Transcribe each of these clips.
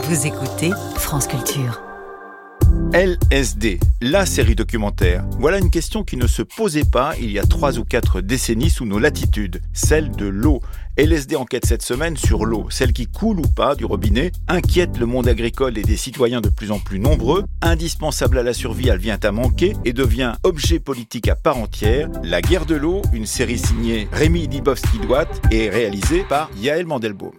Vous écoutez France Culture. LSD, la série documentaire. Voilà une question qui ne se posait pas il y a 3 ou 4 décennies sous nos latitudes, celle de l'eau. LSD enquête cette semaine sur l'eau, celle qui coule ou pas du robinet, inquiète le monde agricole et des citoyens de plus en plus nombreux, indispensable à la survie, elle vient à manquer et devient objet politique à part entière. La guerre de l'eau, une série signée Rémi Dibowski-Douat et réalisée par Yael Mandelbaum.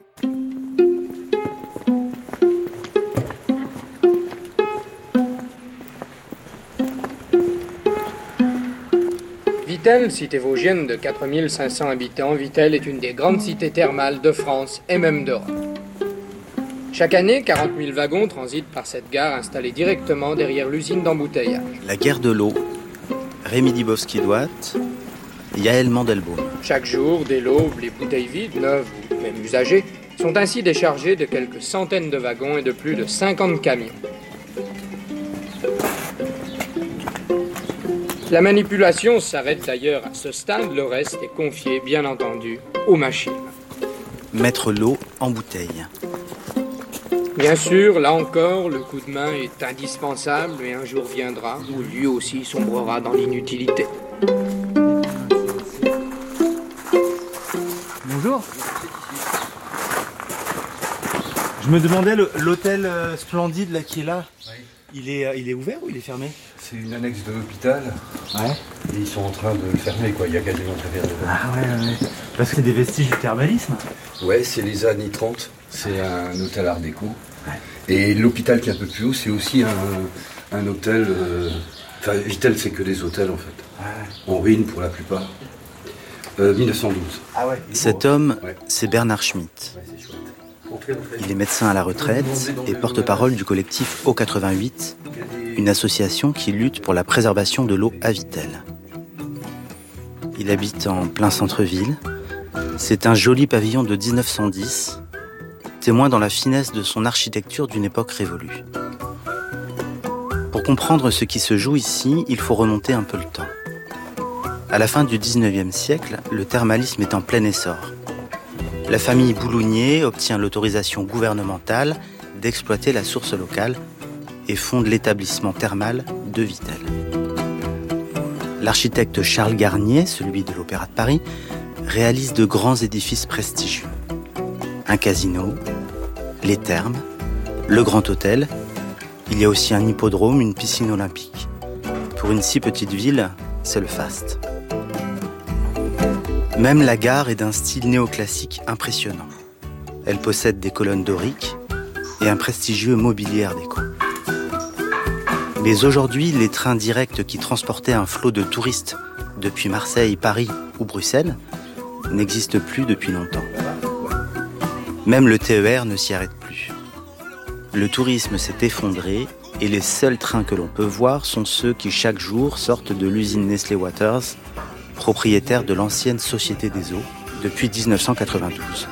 Vittel, cité vosgienne de 4500 habitants, Vittel est une des grandes cités thermales de France et même d'Europe. Chaque année, 40 000 wagons transitent par cette gare installée directement derrière l'usine d'embouteillage. La guerre de l'eau, Rémi Dibowski-Douat, Yael Mandelbaum. Chaque jour, dès l'aube, les bouteilles vides, neuves ou même usagées, sont ainsi déchargées de quelques centaines de wagons et de plus de 50 camions. La manipulation s'arrête d'ailleurs à ce stade, le reste est confié, bien entendu, aux machines. Mettre l'eau en bouteille. Bien sûr, là encore, le coup de main est indispensable et un jour viendra où lui aussi sombrera dans l'inutilité. Bonjour. Je me demandais, l'hôtel Splendide là qui est là, oui. Il est ouvert ou il est fermé ? C'est une annexe de l'hôpital. Ouais. Et ils sont en train de le fermer, quoi. Il y a quasiment très bien. Ah ouais. Parce que c'est des vestiges du thermalisme. Ouais, c'est les années 30. C'est un hôtel art déco. Ouais. Et l'hôpital qui est un peu plus haut, c'est aussi un hôtel... Enfin, Vittel, c'est que des hôtels, en fait. Ouais. En ruine, pour la plupart. 1912. Ah ouais. Cet homme, c'est Bernard Schmitt. Ouais, c'est chouette. Il est médecin à la retraite et porte-parole du collectif O88, une association qui lutte pour la préservation de l'eau à Vittel. Il habite en plein centre-ville. C'est un joli pavillon de 1910, témoin dans la finesse de son architecture d'une époque révolue. Pour comprendre ce qui se joue ici, il faut remonter un peu le temps. À la fin du 19e siècle, le thermalisme est en plein essor. La famille Boulougnier obtient l'autorisation gouvernementale d'exploiter la source locale et fonde l'établissement thermal de Vittel. L'architecte Charles Garnier, celui de l'Opéra de Paris, réalise de grands édifices prestigieux. Un casino, les thermes, le Grand Hôtel. Il y a aussi un hippodrome, une piscine olympique. Pour une si petite ville, c'est le faste. Même la gare est d'un style néoclassique impressionnant. Elle possède des colonnes doriques et un prestigieux mobilier art déco. Mais aujourd'hui, les trains directs qui transportaient un flot de touristes depuis Marseille, Paris ou Bruxelles n'existent plus depuis longtemps. Même le TER ne s'y arrête plus. Le tourisme s'est effondré et les seuls trains que l'on peut voir sont ceux qui chaque jour sortent de l'usine Nestlé Waters, propriétaire de l'ancienne Société des Eaux depuis 1992.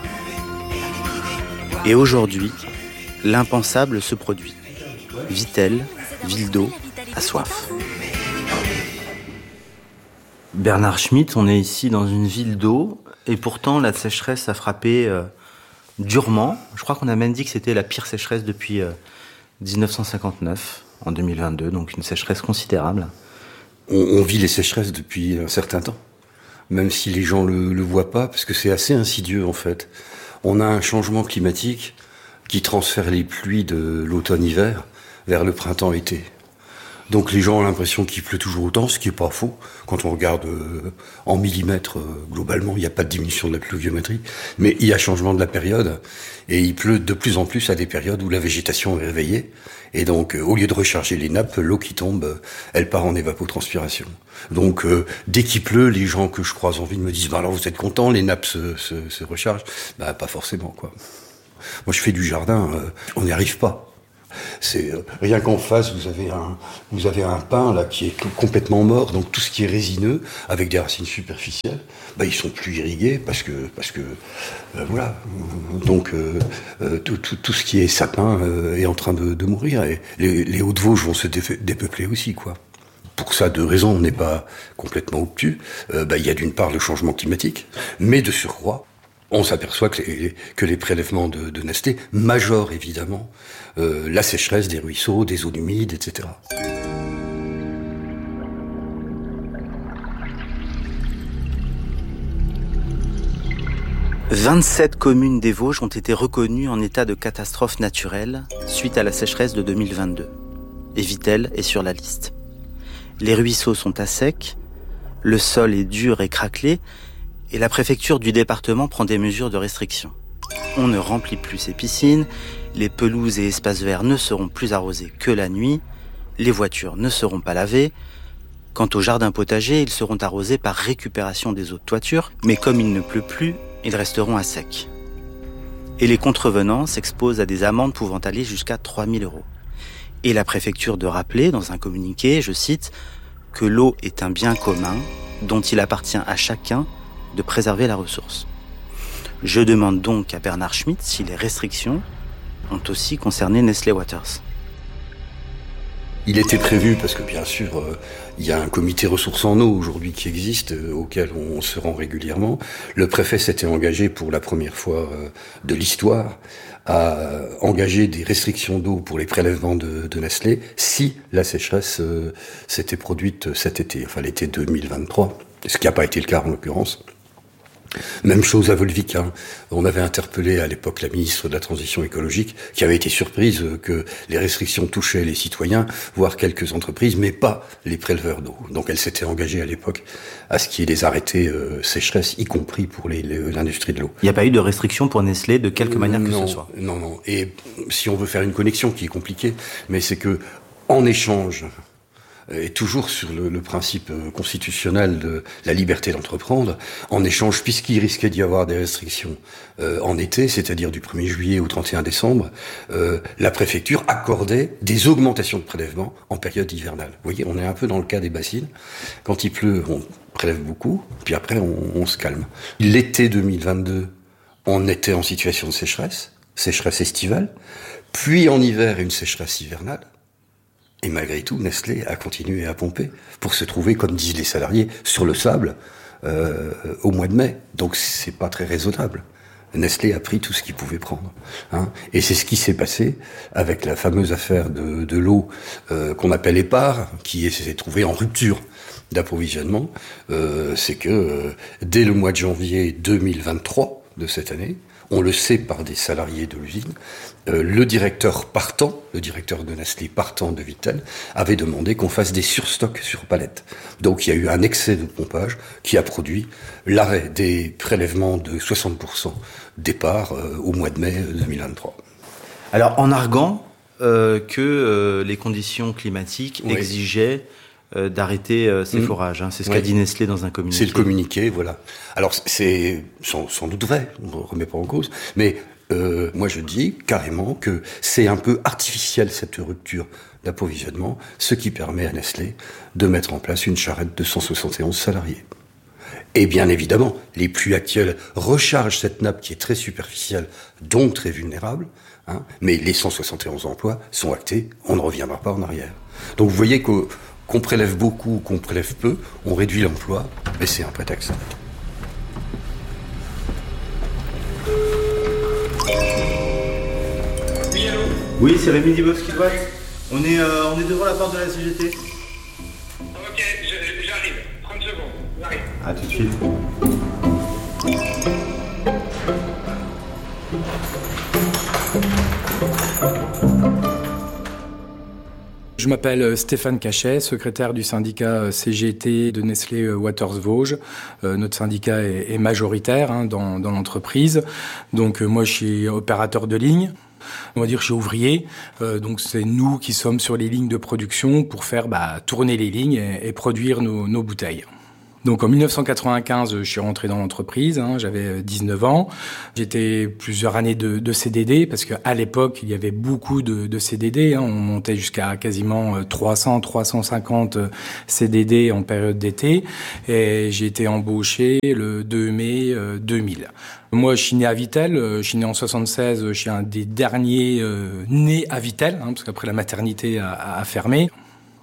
Et aujourd'hui, l'impensable se produit. Vittel, ville d'eau, a soif. Bernard Schmitt, on est ici dans une ville d'eau, et pourtant la sécheresse a frappé durement. Je crois qu'on a même dit que c'était la pire sécheresse depuis 1959, en 2022, donc une sécheresse considérable. On vit les sécheresses depuis un certain temps, même si les gens le voient pas, parce que c'est assez insidieux en fait. On a un changement climatique qui transfère les pluies de l'automne-hiver vers le printemps-été. Donc les gens ont l'impression qu'il pleut toujours autant, ce qui est pas faux. Quand on regarde en millimètres, globalement, il n'y a pas de diminution de la pluviométrie, mais il y a changement de la période, et il pleut de plus en plus à des périodes où la végétation est réveillée, et donc au lieu de recharger les nappes, l'eau qui tombe, elle part en évapotranspiration. Donc dès qu'il pleut, les gens que je croise en ville me disent « alors vous êtes contents, les nappes se rechargent ?» Pas forcément, quoi. Moi je fais du jardin, on n'y arrive pas. C'est rien qu'en face, vous avez un pin là qui est complètement mort, donc tout ce qui est résineux avec des racines superficielles, ils sont plus irrigués parce que voilà. Donc tout ce qui est sapin est en train de mourir, et les Hauts-de-Vosges vont se dépeupler aussi, quoi. Pour ça, deux raisons, on n'est pas complètement obtus. Il y a d'une part le changement climatique, mais de surcroît, On s'aperçoit que les prélèvements de Nestlé majorent évidemment la sécheresse des ruisseaux, des zones humides, etc. « 27 communes des Vosges ont été reconnues en état de catastrophe naturelle suite à la sécheresse de 2022. Et Vittel est sur la liste. Les ruisseaux sont à sec, le sol est dur et craquelé, et la préfecture du département prend des mesures de restriction. On ne remplit plus ses piscines, les pelouses et espaces verts ne seront plus arrosés que la nuit, les voitures ne seront pas lavées. Quant aux jardins potagers, ils seront arrosés par récupération des eaux de toiture, mais comme il ne pleut plus, ils resteront à sec. Et les contrevenants s'exposent à des amendes pouvant aller jusqu'à 3 000 €. Et la préfecture de rappeler, dans un communiqué, je cite, que l'eau est un bien commun dont il appartient à chacun de préserver la ressource. Je demande donc à Bernard Schmitt si les restrictions ont aussi concerné Nestlé Waters. Il était prévu, parce que bien sûr, il y a un comité ressources en eau aujourd'hui qui existe, auquel on se rend régulièrement. Le préfet s'était engagé pour la première fois de l'histoire à engager des restrictions d'eau pour les prélèvements de Nestlé si la sécheresse s'était produite cet été, enfin l'été 2023, ce qui n'a pas été le cas en l'occurrence. Même chose à Volvic, hein. On avait interpellé à l'époque la ministre de la Transition écologique qui avait été surprise que les restrictions touchaient les citoyens, voire quelques entreprises, mais pas les préleveurs d'eau. Donc elle s'était engagée à l'époque à ce qu'il y ait des arrêtés sécheresse, y compris pour l'industrie de l'eau. Il n'y a pas eu de restriction pour Nestlé de quelque manière que ce soit. Non. Et si on veut faire une connexion qui est compliquée, mais c'est que en échange, et toujours sur le principe constitutionnel de la liberté d'entreprendre, en échange, puisqu'il risquait d'y avoir des restrictions en été, c'est-à-dire du 1er juillet au 31 décembre, la préfecture accordait des augmentations de prélèvements en période hivernale. Vous voyez, on est un peu dans le cas des bassines. Quand il pleut, on prélève beaucoup, puis après on se calme. L'été 2022, on était en situation de sécheresse estivale, puis en hiver une sécheresse hivernale. Et malgré tout, Nestlé a continué à pomper pour se trouver, comme disent les salariés, sur le sable au mois de mai. Donc c'est pas très raisonnable. Nestlé a pris tout ce qu'il pouvait prendre. Hein. Et c'est ce qui s'est passé avec la fameuse affaire de l'eau qu'on appelle Épar, qui s'est trouvée en rupture d'approvisionnement. C'est que dès le mois de janvier 2023 de cette année, on le sait par des salariés de l'usine, le directeur de Nestlé partant de Vittel, avait demandé qu'on fasse des surstocks sur palette. Donc il y a eu un excès de pompage qui a produit l'arrêt des prélèvements de 60% départ au mois de mai 2023. Alors en arguant que les conditions climatiques exigeaient d'arrêter ces forages. Hein. C'est ce qu'a dit Nestlé dans un communiqué. C'est le communiqué, voilà. Alors c'est sans doute vrai, on ne remet pas en cause, mais moi je dis carrément que c'est un peu artificiel cette rupture d'approvisionnement, ce qui permet à Nestlé de mettre en place une charrette de 171 salariés. Et bien évidemment, les pluies actuelles rechargent cette nappe qui est très superficielle, donc très vulnérable, hein, mais les 171 emplois sont actés, on ne reviendra pas en arrière. Donc vous voyez qu'on prélève beaucoup ou qu'on prélève peu, on réduit l'emploi, mais c'est un prétexte. Oui, allô ? Oui, c'est Rémi Dibowski droite. On est devant la porte de la CGT. Ok, j'arrive. 30 secondes, j'arrive. À tout de suite. Je m'appelle Stéphane Cachet, secrétaire du syndicat CGT de Nestlé Waters Vosges. Notre syndicat est majoritaire dans l'entreprise. Donc moi je suis opérateur de ligne. On va dire que je suis ouvrier, donc c'est nous qui sommes sur les lignes de production pour faire tourner les lignes et produire nos bouteilles. Donc en 1995, je suis rentré dans l'entreprise, j'avais 19 ans. J'étais plusieurs années de CDD parce qu'à l'époque, il y avait beaucoup de CDD. On montait jusqu'à quasiment 300-350 CDD en période d'été. Et j'ai été embauché le 2 mai 2000. Moi, je suis né à Vittel. Je suis né en 76. Je suis un des derniers nés à Vittel, parce qu'après la maternité a fermé.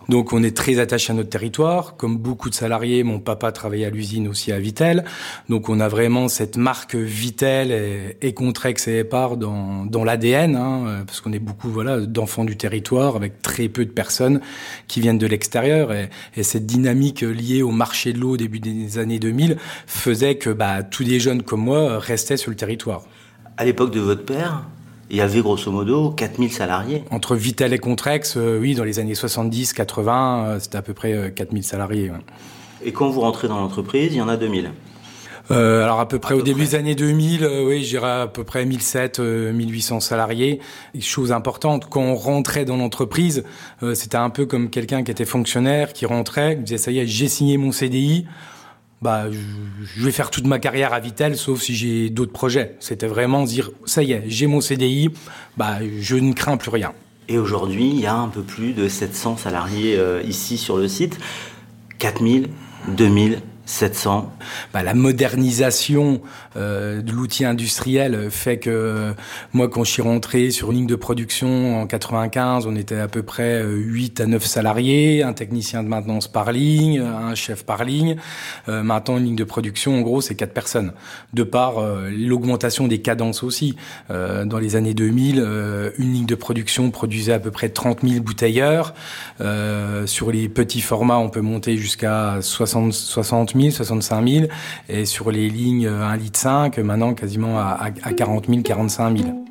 Donc on est très attaché à notre territoire. Comme beaucoup de salariés, mon papa travaillait à l'usine aussi à Vittel. Donc on a vraiment cette marque Vittel et Contrex et Épar dans l'ADN, parce qu'on est beaucoup d'enfants du territoire avec très peu de personnes qui viennent de l'extérieur. Et cette dynamique liée au marché de l'eau au début des années 2000 faisait que tous les jeunes comme moi restaient sur le territoire. À l'époque de votre père, il y avait grosso modo 4000 salariés. Entre Vittel et Contrex, oui, dans les années 70-80, c'était à peu près 4000 salariés. Ouais. Et quand vous rentrez dans l'entreprise, il y en a 2000 ? Alors à peu près au début des années 2000, oui, je dirais à peu près 1700-1800 salariés. Chose importante, quand on rentrait dans l'entreprise, c'était un peu comme quelqu'un qui était fonctionnaire, qui rentrait, qui disait « ça y est, j'ai signé mon CDI ». Je vais faire toute ma carrière à Vittel, sauf si j'ai d'autres projets. C'était vraiment dire, ça y est, j'ai mon CDI, je ne crains plus rien. Et aujourd'hui, il y a un peu plus de 700 salariés ici sur le site. 4000, 2000, 700. La modernisation de l'outil industriel fait que moi, quand je suis rentré sur une ligne de production en 95, on était à peu près 8 à 9 salariés, un technicien de maintenance par ligne, un chef par ligne. Maintenant, une ligne de production, en gros, c'est 4 personnes. De par l'augmentation des cadences aussi. Dans les années 2000, une ligne de production produisait à peu près 30 000 bouteilles heure. Sur les petits formats, on peut monter jusqu'à 60 000, 65 000, et sur les lignes 1,5 litre, maintenant quasiment à 40 000, 45 000.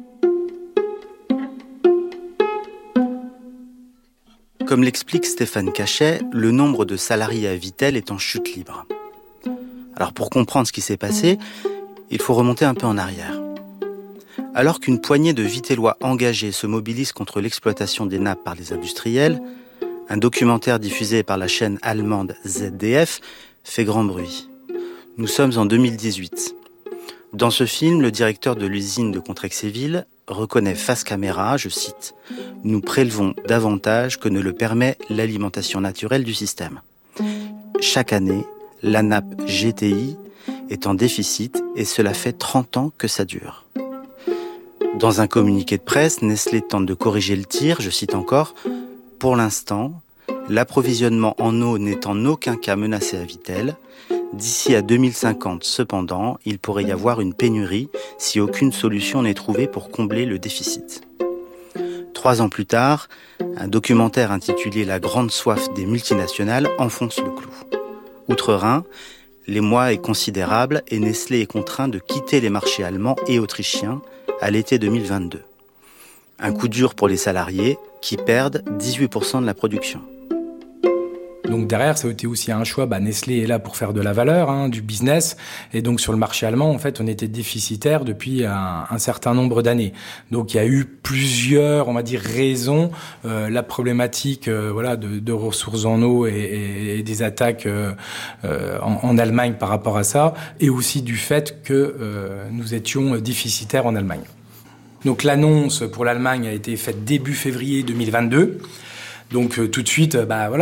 Comme l'explique Stéphane Cachet, le nombre de salariés à Vittel est en chute libre. Alors pour comprendre ce qui s'est passé, il faut remonter un peu en arrière. Alors qu'une poignée de Vittellois engagés se mobilise contre l'exploitation des nappes par les industriels, un documentaire diffusé par la chaîne allemande ZDF fait grand bruit. Nous sommes en 2018. Dans ce film, le directeur de l'usine de Contrexéville reconnaît face caméra, je cite, « Nous prélevons davantage que ne le permet l'alimentation naturelle du système. Chaque année, la nappe GTI est en déficit et cela fait 30 ans que ça dure. » Dans un communiqué de presse, Nestlé tente de corriger le tir, je cite encore, « Pour l'instant, l'approvisionnement en eau n'est en aucun cas menacé à Vittel. D'ici à 2050, cependant, il pourrait y avoir une pénurie si aucune solution n'est trouvée pour combler le déficit. » 3 ans plus tard, un documentaire intitulé « La grande soif des multinationales » enfonce le clou. Outre-Rhin, l'émoi est considérable et Nestlé est contraint de quitter les marchés allemands et autrichiens à l'été 2022. Un coup dur pour les salariés qui perdent 18% de la production. Donc derrière, ça a été aussi un choix. Nestlé est là pour faire de la valeur, du business. Et donc sur le marché allemand, en fait, on était déficitaire depuis un certain nombre d'années. Donc il y a eu plusieurs, on va dire, raisons. La problématique, de ressources en eau et des attaques en Allemagne par rapport à ça, et aussi du fait que nous étions déficitaires en Allemagne. Donc l'annonce pour l'Allemagne a été faite début février 2022. Donc tout de suite,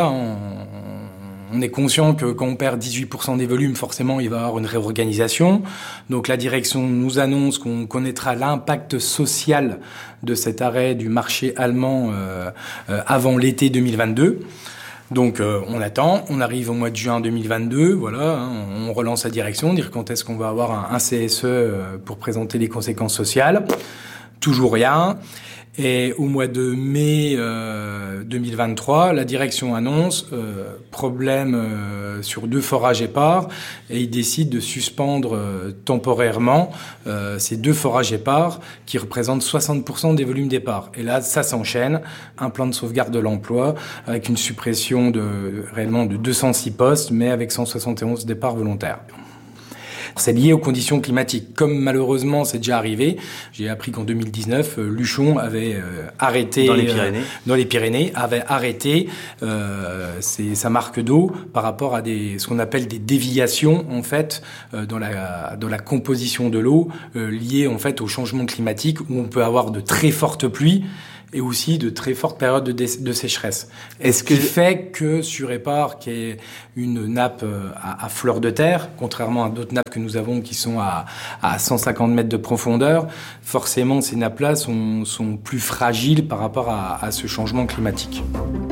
on est conscient que quand on perd 18% des volumes, forcément, il va y avoir une réorganisation. Donc la direction nous annonce qu'on connaîtra l'impact social de cet arrêt du marché allemand avant l'été 2022. Donc on attend, on arrive au mois de juin 2022, on relance la direction, dire quand est-ce qu'on va avoir un CSE pour présenter les conséquences sociales. Toujours rien. Et au mois de mai 2023, la direction annonce problème sur 2 forages épars et ils décident de suspendre temporairement ces 2 forages épars qui représentent 60% des volumes d'épars. Et là, ça s'enchaîne. Un plan de sauvegarde de l'emploi avec une suppression réellement de 206 postes, mais avec 171 départs volontaires. C'est lié aux conditions climatiques. Comme malheureusement c'est déjà arrivé, j'ai appris qu'en 2019, Luchon avait arrêté... Dans les Pyrénées, avait arrêté sa marque d'eau par rapport à ce qu'on appelle des déviations, en fait, dans la composition de l'eau, liées, en fait, au changement climatique, où on peut avoir de très fortes pluies, et aussi de très fortes périodes de sécheresse. Ce qui fait que sur Épar, qui est une nappe à fleur de terre, contrairement à d'autres nappes que nous avons qui sont à 150 mètres de profondeur, forcément ces nappes-là sont plus fragiles par rapport à ce changement climatique.